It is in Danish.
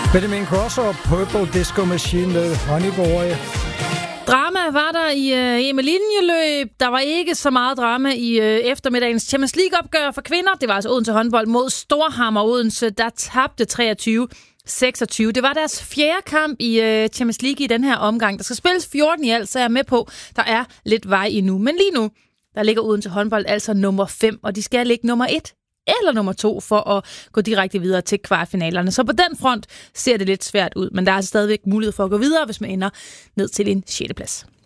Benjamin Cross og Purple Disco Machine med Honey Boy. Drama var der i linjeløb. Der var ikke så meget drama i eftermiddagens Champions League-opgør for kvinder. Det var altså Odense håndbold mod Storhamar Odense, der tabte 23-26. Det var deres fjerde kamp i Champions League i den her omgang. Der skal spilles 14 i alt, så jeg er med på, der er lidt vej endnu. Men lige nu, der ligger Odense håndbold altså nummer 5, og de skal ligge nummer 1 eller nummer 2 for at gå direkte videre til kvartfinalerne. Så på den front ser det lidt svært ud, men der er altså stadigvæk mulighed for at gå videre, hvis man ender ned til en 6. plads.